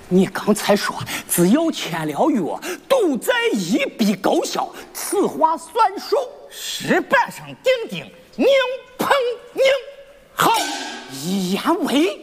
你刚才说只要签了约，都在一笔勾销，此话算数。 石板上钉钉，宁碰宁。好， 一言为。